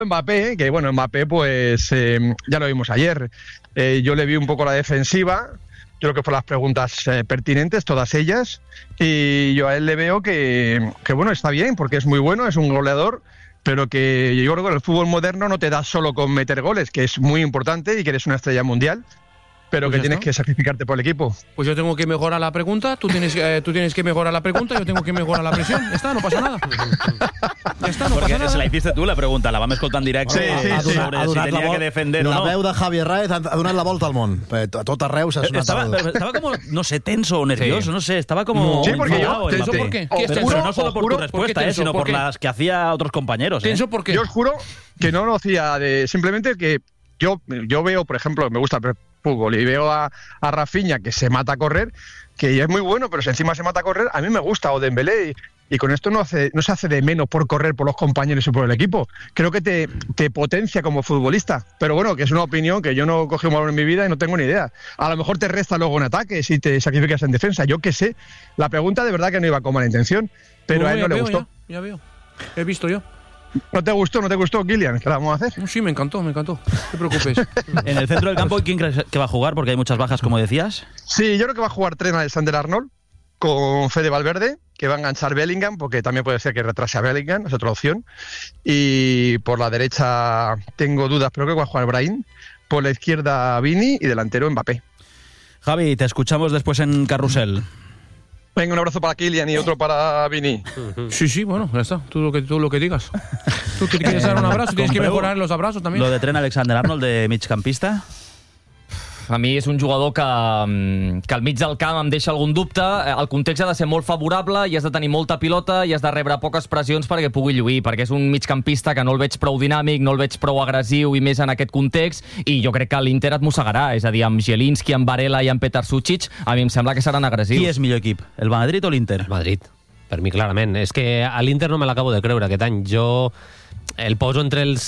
Mbappé, que bueno, Mbappé pues ya lo vimos ayer. Yo le vi un poco la defensiva, yo creo que fueron las preguntas pertinentes, todas ellas, y yo a él le veo que bueno, está bien, porque es muy bueno, es un goleador, pero que yo creo que el fútbol moderno no te da solo con meter goles, que es muy importante y que eres una estrella mundial, pero pues que tienes que sacrificarte por el equipo. Pues yo tengo que mejorar la pregunta, tú tienes que mejorar la pregunta, yo tengo que mejorar la presión. Ya está, no pasa nada. Ja està, no Perquè passa nada. se la hiciste tu, la pregunta, la vam escoltar en directe sobre si tenia que defender o no. La veu de Javier Raez ha donat la volta al món. A tot arreu s'ha sonat. Estaba como, no sé, tenso o nervioso, no sé, estaba como... Sí, porque yo... ¿Tenso por qué? Pero no solo por tu respuesta, sino por las que hacía otros compañeros. ¿Tenso por qué? Yo os juro que no lo hacía de... Simplemente que yo veo, por ejemplo, me gusta el fútbol y veo a Rafinha que se mata a correr, que es muy bueno, pero si encima se mata a correr, a mí me gusta, o Dembélé, y con esto no se hace de menos por correr por los compañeros y por el equipo. Creo que te potencia como futbolista, pero bueno, que es una opinión que yo no cogí un balón en mi vida y no tengo ni idea. A lo mejor te resta luego en ataque si te sacrificas en defensa, yo qué sé. La pregunta de verdad que no iba con mala intención, pero a él no le gustó. Ya veo, he visto yo. ¿No te gustó, Kylian? ¿Qué la vamos a hacer? Sí, me encantó, no te preocupes. En el centro del campo, ¿quién crees que va a jugar? Porque hay muchas bajas, como decías. Sí, yo creo que va a jugar Trent Alexander-Arnold con Fede Valverde, que va a enganchar Bellingham, porque también puede ser que retrase a Bellingham, es otra opción. Y por la derecha tengo dudas, pero creo que va a jugar Brahim. Por la izquierda Vini y delantero Mbappé. Javi, te escuchamos después en Carrusel. Venga, un abrazo para Kylian y otro para Vini. Sí, bueno, ya está. Tú lo que digas. Tú te quieres dar un abrazo, tienes que mejorar los abrazos también. Lo de Trent Alexander-Arnold de migcampista. A mi és un jugador que al mig del camp em deixa algun dubte. El context ha de ser molt favorable i has de tenir molta pilota i has de rebre poques pressions perquè pugui lluir, perquè és un migcampista que no el veig prou dinàmic, no el veig prou agressiu i més en aquest context, i jo crec que l'Inter et mossegarà. És a dir, amb Zielinski, amb Varela i amb Petar Sucic, a mi em sembla que seran agressius. Qui és millor equip, el Madrid o l'Inter? El Madrid, per mi clarament. És que a l'Inter no me l'acabo de creure aquest any. Jo el poso entre el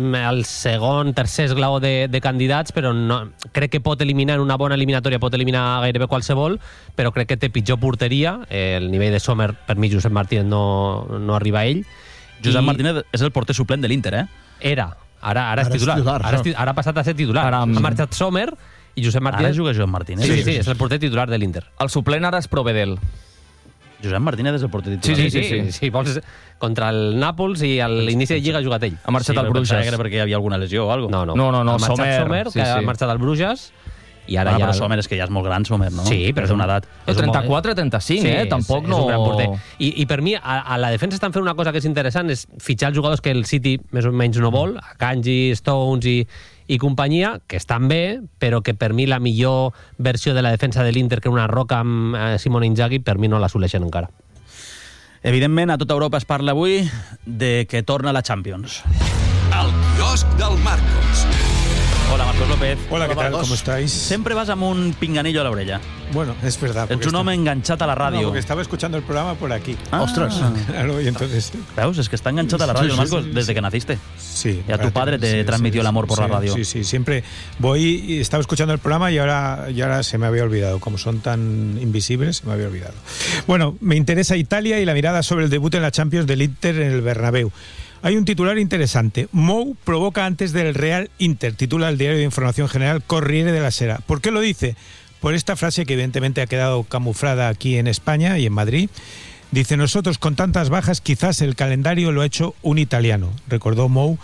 segon, tercer esglaó de candidats, però no, crec que pot eliminar en una bona eliminatòria, pot eliminar gairebé qualsevol, però crec que té pitjor porteria. El nivell de Sommer, per mi, Josep Martínez no arriba a ell. Josep Martínez és el porter suplent de l'Inter, eh? Ara és titular. Ara ha passat a ser titular. Ha marxat Sommer i Josep Martínez... Ara juga Josep Martínez. Sí, és el porter titular de l'Inter. El suplent ara és Provedel. Josep Martínez és el porter titular. Sí. Vols contra el Nàpols i a l'inici de Lliga ha jugat ell. Ha marxat al Bruges. Que era perquè hi havia alguna lesió o alguna cosa. No. Ha marxat Sommer, que ha marxat al Bruges, i ara ja... Però Sommer és que ja és molt gran, Sommer, no? Sí, però és d'una edat. 34, 35, tampoc no... És un gran porter. I per mi, a la defensa estan fent una cosa que és interessant, és fitxar els jugadors que el City més o menys no vol, Akanji, Stones i companyia, que estan bé, però que per mi la millor versió de la defensa de l'Inter, que una roca amb Simone Inzaghi, per mi no l'assoleixen encara. Evidentment, a tota Europa es parla avui de que torna la Champions. El quiosc del Marcos. Hola, Marcos López. Hola, ¿qué tal? ¿Cómo estáis? Siempre vas amb un pinganillo a la orella. Bueno, es verdad. Ets un home enganxat a la ràdio. No, porque estaba escuchando el programa por aquí. ¡Ostras! Claro, y entonces... Veus, es que está enganchado a la radio, Marcos, desde que naciste. Sí. Y a tu padre te transmitió el amor por la radio. Sí, siempre voy y estaba escuchando el programa y ahora se me había olvidado. Como son tan invisibles, se me había olvidado. Bueno, me interesa Italia y la mirada sobre el debut en la Champions del Inter en el Bernabéu. Hay un titular interesante. Mou provoca antes del Real Inter, titula el diario de información general Corriere della Sera. ¿Por qué lo dice? Por esta frase que evidentemente ha quedado camuflada aquí en España y en Madrid. Dice, nosotros con tantas bajas quizás el calendario lo ha hecho un italiano. Recordó Mou,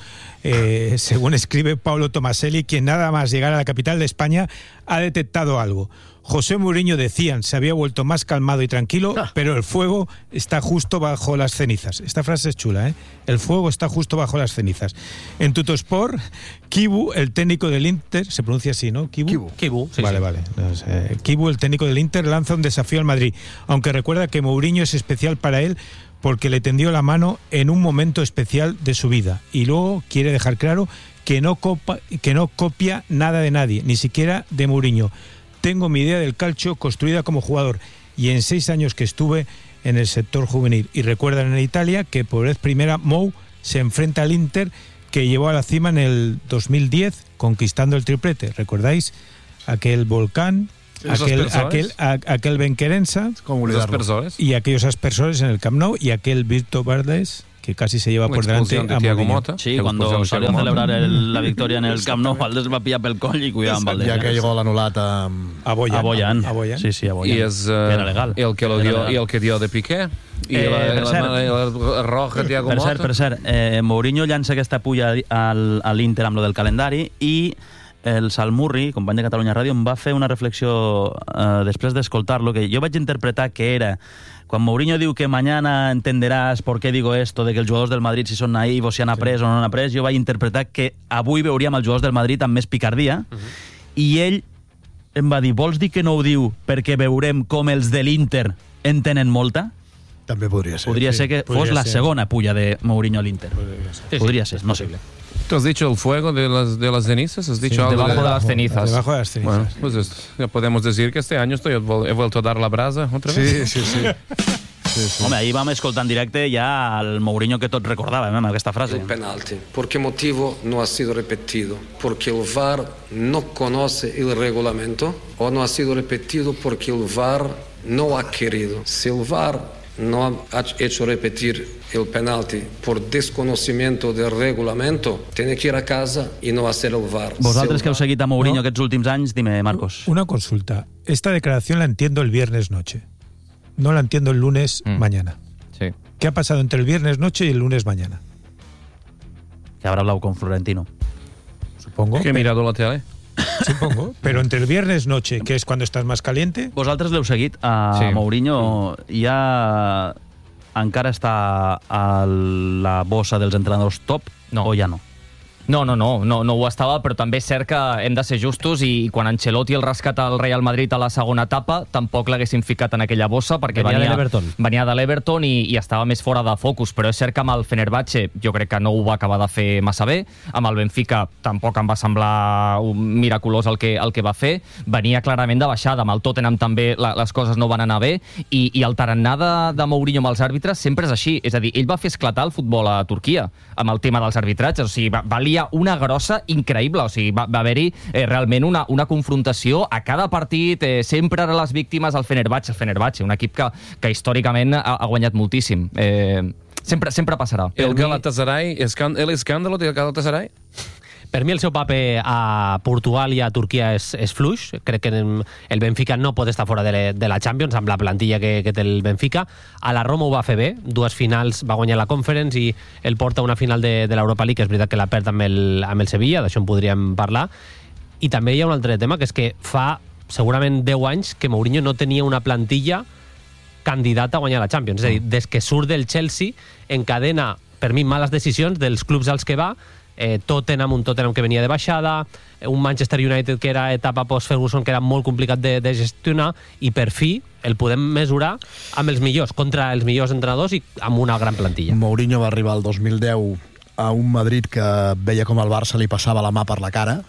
según escribe Paolo Tomaselli, quien nada más llegar a la capital de España ha detectado algo. José Mourinho, decían, se había vuelto más calmado y tranquilo, pero el fuego está justo bajo las cenizas. Esta frase es chula, ¿eh? El fuego está justo bajo las cenizas. En Tuttosport, Kibu, el técnico del Inter, se pronuncia así, ¿no? Kibu, sí, vale. Kibu, el técnico del Inter, lanza un desafío al Madrid, aunque recuerda que Mourinho es especial para él porque le tendió la mano en un momento especial de su vida. Y luego quiere dejar claro que no copia nada de nadie, ni siquiera de Mourinho. Tengo mi idea del calcio construida como jugador y en 6 años que estuve en el sector juvenil. Y recuerdan en Italia que por vez primera Mou se enfrenta al Inter, que llevó a la cima en el 2010 conquistando el triplete. ¿Recordáis? Aquel volcán, aquel Benquerensa y aquellos aspersores en el Camp Nou y aquel Virto Verdes que casi se lleva La por delante expulsión de a Thiago Mourinho. Mota. Sí, La cuando expulsión de salió a Thiago Mota. celebrar la victoria en el Camp Nou, Valdés va pillar pel coll i cuidar amb Valdés. Y aquell gol anul·lat a... A Boyan. A Boyan. Sí, a Boyan. Y es Era legal. el que lo Era dio legal. y el que dio de Piqué y per cert, la roja Thiago Mota. Per cert, Mourinho llança aquesta pulla a l'Inter amb lo del calendari i el Salmurri, company de Catalunya Ràdio, em va fer una reflexió després d'escoltar-lo, que jo vaig interpretar que era quan Mourinho diu que mañana entenderás por qué digo esto, de que els jugadors del Madrid si són naïvos, si han après o no han après, jo vaig interpretar que avui veuríem els jugadors del Madrid amb més picardia, i ell em va dir, vols dir que no ho diu perquè veurem com els de l'Inter en tenen molta? També podria ser. Podria ser que podria fos la ser. segona pulla de Mourinho a l'Inter. Podria ser, no sé. ¿Tú has dicho el fuego de las cenizas? ¿Has dicho algo Debajo de las cenizas. Debajo de las cenizas. Bueno, pues ya podemos decir que este año he vuelto a dar la brasa otra vez. Sí. Home, ahir vam escoltar en directe ja el Mourinho que tots recordàvem, amb aquesta frase. El penalti. ¿Por qué motivo no ha sido repetido? Porque el VAR no conoce el reglamento o no ha sido repetido porque el VAR no ha querido. Si el VAR no ha hecho repetir el penalti por desconocimiento del reglamento, tiene que ir a casa y no hacer el VAR. Vosaltres que heu seguit a Mourinho aquests últims anys, dime, Marcos. Una consulta. Esta declaración la entiendo el viernes noche. No la entiendo el lunes mañana. Sí. ¿Qué ha pasado entre el viernes noche y el lunes mañana? Que habrá hablado con Florentino. Supongo. Que he mirado la tele. Supongo. Pero entre el viernes noche, que es cuando estás más caliente... Vosaltres l'heu seguit a Sí. Mourinho, ja encara està a la bossa dels entrenadors top o ja no? No ho estava, però també és cert que hem de ser justos i quan Ancelotti el rescata el Real Madrid a la segona etapa tampoc l'haguessin ficat en aquella bossa perquè venia de l'Everton i estava més fora de focus, però és cert que amb el Fenerbahçe jo crec que no ho va acabar de fer massa bé, amb el Benfica tampoc em va semblar miraculós el que va fer, venia clarament de baixada, amb el Tottenham també les coses no van anar bé i el tarannà de Mourinho amb els àrbitres sempre és així, és a dir, ell va fer esclatar el futbol a Turquia amb el tema dels arbitratges, o sigui, valia una grossa increïble, o sigui, va haver-hi realment una confrontació a cada partit, sempre eren les víctimes al Fenerbahçe, un equip que històricament ha guanyat moltíssim. Sempre passarà. El Galatasaray, el escàndalo del Galatasaray? Per mi el seu paper a Portugal i a Turquia és fluix. Crec que el Benfica no pot estar fora de la Champions amb la plantilla que té el Benfica. A la Roma ho va fer bé, 2 finals, va guanyar la Conference i el porta a una final de l'Europa League, és veritat que la perd amb el Sevilla, d'això en podríem parlar. I també hi ha un altre tema, que és que fa segurament 10 anys que Mourinho no tenia una plantilla candidata a guanyar la Champions. És a dir, des que surt del Chelsea encadena, per mi, males decisions dels clubs als que va, un Tottenham que venia de baixada, un Manchester United que era etapa post-Ferguson que era molt complicat de gestionar, i per fi el podem mesurar amb els millors, contra els millors entrenadors i amb una gran plantilla. Mourinho va arribar el 2010 a un Madrid que veia com el Barça li passava la mà per la cara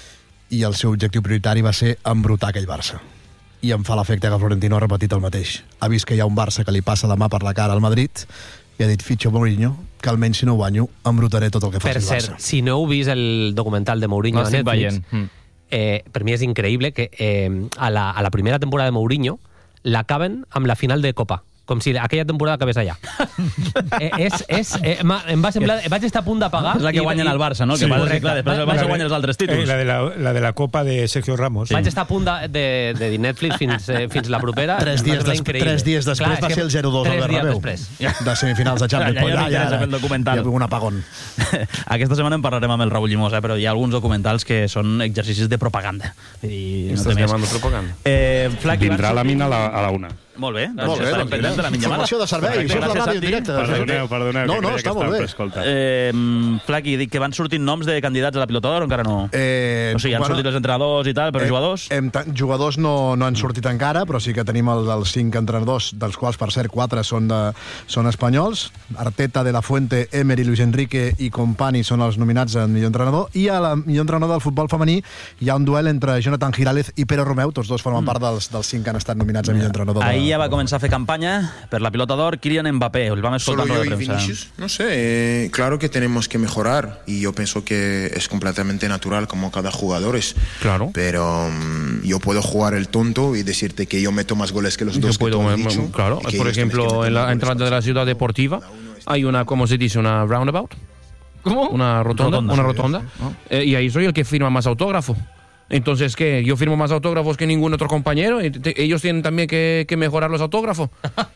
i el seu objectiu prioritari va ser embrutar aquell Barça. I em fa l'efecte que Florentino ha repetit el mateix. Ha vist que hi ha un Barça que li passa la mà per la cara al Madrid i ha dit, fitxo Mourinho, que almenys si no guanyo embrutaré tot el que faci el Barça. Per cert, si no heu vist el documental de Mourinho a Netflix, per mi és increïble que a la primera temporada de Mourinho l'acaben amb la final de Copa, com si aquella temporada acabés allà. Em va semblar... Vaig estar a punt d'apagar... És la que guanyen al Barça, no? Sí, que correcte. clar, després el Barça guanya els altres títols. La de la Copa de Sergio Ramos. Vaig estar a punt de dir Netflix fins la propera. 3 dies després va ser el 0-2 al Bernabéu. De semifinals de Champions. Ja hi ha un apagón. Aquesta setmana en parlarem amb el Raúl Llimós, però hi ha alguns documentals que són exercicis de propaganda. Estàs llamant propaganda? Vindrà la mina a la 1. Molt bé, Molt bé, estarem pendents de la mitja informació de servei, això és la ràdio en directe. Perdoneu, no, està molt bé. Flaqui, dic que van sortint noms de candidats a la Pilota d'Or o encara no? O sigui, han sortit els entrenadors i tal, però jugadors? Jugadors no han sortit encara, però sí que tenim els 5 entrenadors, dels quals, per cert, 4 són espanyols. Arteta, De La Fuente, Emery, Luis Enrique i Company són els nominats en millor entrenador, i a la millor entrenador del futbol femení hi ha un duel entre Jonathan Giraldez i Pere Romeu, tots dos formen part dels 5 que han estat nominats a millor entrenador. Ahir ja va començar a fer campanya per la Pilota d'Or Kylian Mbappé, el vam escoltar Solo de yo y premsa. Vinicius, no sé, claro que tenemos que mejorar y yo pienso que es completamente natural como cada jugador es. Claro. Pero yo puedo jugar el tonto y decirte que yo meto más goles que los dos que tú has dicho. Claro, por ejemplo, en la entrada de la Ciudad Deportiva, hay una, ¿cómo se dice? Una roundabout. ¿Cómo? Una rotonda. Y ahí soy el que firma más autógrafo. Entonces, ¿qué? Yo firmo más autógrafos que ningún otro compañero. Ellos tienen también que mejorar los autógrafos.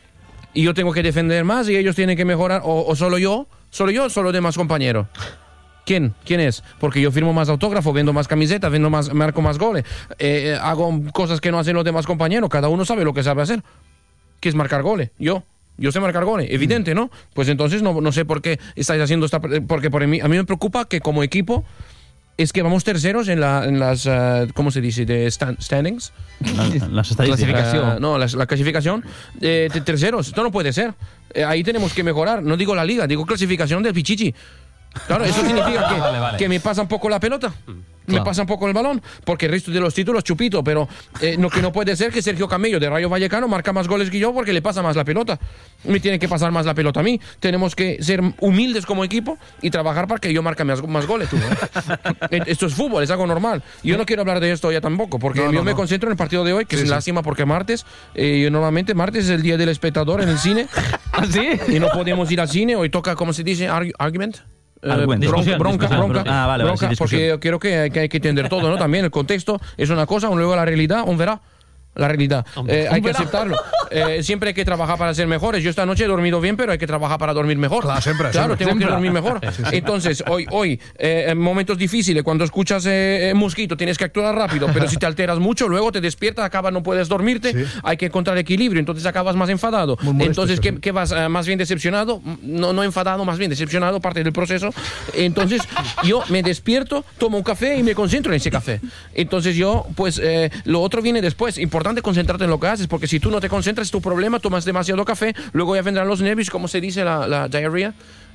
Y yo tengo que defender más y ellos tienen que mejorar. O solo yo, solo demás compañeros. ¿Quién es? Porque yo firmo más autógrafos, vendo más camisetas, marco más goles. Hago cosas que no hacen los demás compañeros. Cada uno sabe lo que sabe hacer. ¿Qué es marcar goles? Yo sé marcar goles, evidente, ¿no? Pues entonces no sé por qué estáis haciendo esta... Porque a mí me preocupa que como equipo es que vamos terceros en las... ¿cómo se dice? De standings. Las estadísticas. La clasificación de terceros. Esto no puede ser. Ahí tenemos que mejorar. No digo la liga, digo clasificación del Pichichi. Claro, eso significa que me pasa un poco la pelota. Me pasa un poco el balón, porque el resto de los títulos chupito, pero que no puede ser que Sergio Camello de Rayo Vallecano marca más goles que yo porque le pasa más la pelota. Me tiene que pasar más la pelota a mí. Tenemos que ser humildes como equipo y trabajar para que yo marque más goles. Esto es fútbol, es algo normal. Yo no quiero hablar de esto ya tampoco, porque yo me concentro en el partido de hoy, que es lástima porque martes, normalmente martes es el día del espectador en el cine. ¿Ah, sí? Y no podemos ir al cine, hoy toca, ¿cómo se dice? Argument. Bronca, porque yo creo que hay que entender todo, ¿no? También el contexto es una cosa, luego la realidad, verá. La realidad. Hay que aceptarlo. Siempre hay que trabajar para ser mejores. Yo esta noche he dormido bien, pero hay que trabajar para dormir mejor. Claro, tengo que dormir mejor. Entonces, hoy en momentos difíciles, cuando escuchas mosquito, tienes que actuar rápido, pero si te alteras mucho, luego te despiertas, acabas, no puedes dormirte, hay que encontrar equilibrio, entonces acabas más enfadado. Entonces, ¿qué vas? Más bien decepcionado, no enfadado, más bien decepcionado, parte del proceso. Entonces, yo me despierto, tomo un café y me concentro en ese café. Entonces yo, pues, lo otro viene después. Importante concentrarte en lo que haces, porque si tú no te concentras es tu problema, tomas demasiado café, luego ya vendrán los nervios, ¿cómo se dice la diarrea?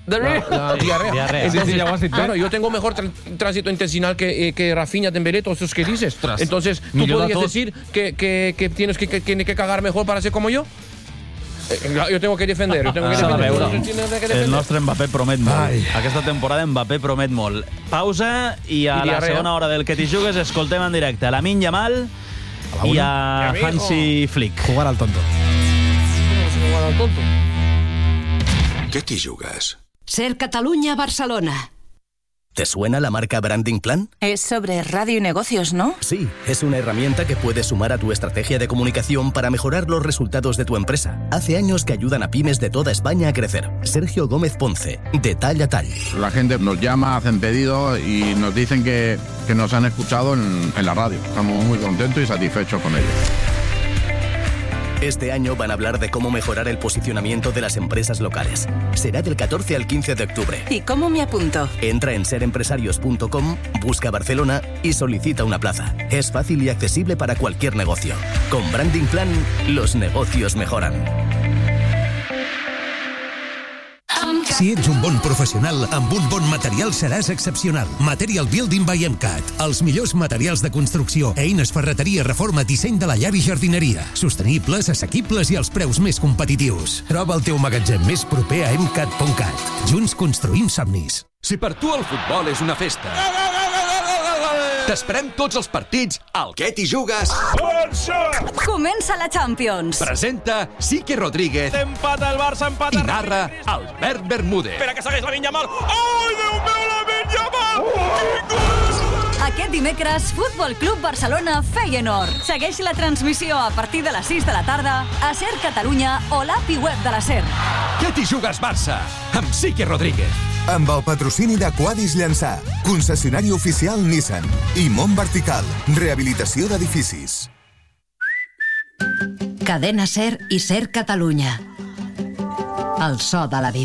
La diarrea. Entonces, claro, yo tengo mejor tránsito intestinal que Rafinha, Dembélé, todos esos que dices. Entonces, ¿tú podrías decir que tienes que cagar mejor para ser como yo? Jo tengo que defender. El nostre Mbappé promet molt. Aquesta temporada Mbappé promet molt. Pausa i a la segona hora del Que t'hi jugues escoltem en directe a Lamine Yamal y a Hansi Flick. Jugar al tonto. ¿Qué te jugas? Ser Catalunya, Barcelona. ¿Te suena la marca Branding Plan? Es sobre radio y negocios, ¿no? Sí, es una herramienta que puedes sumar a tu estrategia de comunicación para mejorar los resultados de tu empresa. Hace años que ayudan a pymes de toda España a crecer. Sergio Gómez Ponce, de Tall a Tall. La gente nos llama, hacen pedidos y nos dicen que nos han escuchado en la radio. Estamos muy contentos y satisfechos con ello. Este año van a hablar de cómo mejorar el posicionamiento de las empresas locales. Será del 14 al 15 de octubre. ¿Y cómo me apunto? Entra en serempresarios.com, busca Barcelona y solicita una plaza. Es fácil y accesible para cualquier negocio. Con Branding Plan, los negocios mejoran. Si ets un bon professional, amb un bon material seràs excepcional. Material Building by MCAT. Els millors materials de construcció, eines, ferreteria, reforma, disseny de la llar i jardineria. Sostenibles, assequibles i als preus més competitius. Troba el teu magatzem més proper a MCAT.cat. Junts construïm somnis. Si per tu el futbol és una festa, t'esperem tots els partits al Que t'hi jugues. Comença la Champions. Presenta Sique Rodríguez. Empata el Barça, empata. I narra Albert Bermúdez. Espera que segueix Lamine Yamal. Ai, Déu meu, Lamine Yamal! Aquest dimecres, Futbol Club Barcelona Feyenoord. Segueix la transmissió a partir de les 6 de la tarda a SER Catalunya o l'API web de la SER. Que t'hi jugues, Barça? Amb Sique Rodríguez. Amb el patrocini de Quadis Llançà, concessionari oficial Nissan i Mont Vertical, rehabilitació d'edificis. Cadena SER i SER Catalunya. El so de la vida.